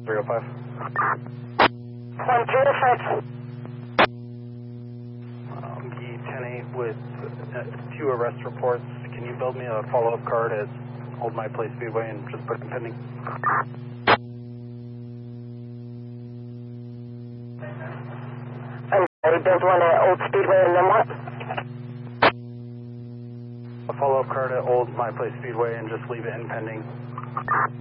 305. 105. E10-8 with 2 arrest reports. Can you build me a follow-up card at Old My Place Speedway and just put it in pending? I'm sorry, build one at Old Speedway and then what? A follow-up card at Old My Place Speedway and just leave it in pending.